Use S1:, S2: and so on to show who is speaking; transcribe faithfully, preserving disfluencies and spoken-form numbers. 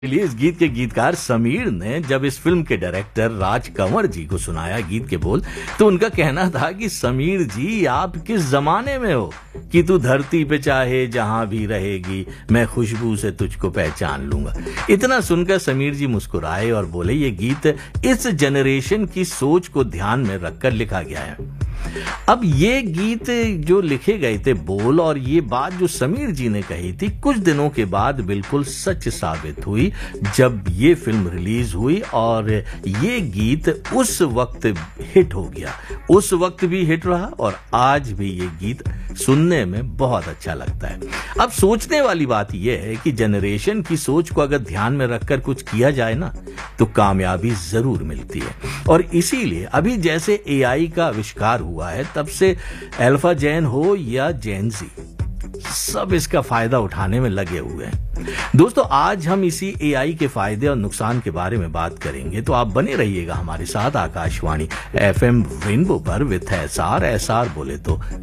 S1: इस गीत के गीतकार समीर ने जब इस फिल्म के डायरेक्टर राज कंवर जी को सुनाया गीत के बोल, तो उनका कहना था कि समीर जी आप किस जमाने में हो कि तू धरती पे चाहे जहां भी रहेगी, मैं खुशबू से तुझको पहचान लूंगा। इतना सुनकर समीर जी मुस्कुराए और बोले ये गीत इस जनरेशन की सोच को ध्यान में रखकर लिखा गया है। अब ये गीत जो लिखे गए थे बोल और ये बात जो समीर जी ने कही थी कुछ दिनों के बाद बिल्कुल सच साबित हुई जब ये फिल्म रिलीज हुई और ये गीत उस वक्त हिट हो गया, उस वक्त भी हिट रहा और आज भी ये गीत सुनने में बहुत अच्छा लगता है। अब सोचने वाली बात यह है कि जनरेशन की सोच को अगर ध्यान में रखकर कुछ किया जाए ना तो कामयाबी जरूर मिलती है। और इसीलिए अभी जैसे एआई का आविष्कार हुआ है तब से अल्फा जैन हो या जेन जी सब इसका फायदा उठाने में लगे हुए हैं। दोस्तों आज हम इसी एआई के फायदे और नुकसान के बारे में बात करेंगे, तो आप बने रहिएगा हमारे साथ आकाशवाणी एफएम रेनबो पर विथ एसआर एसआर बोले तो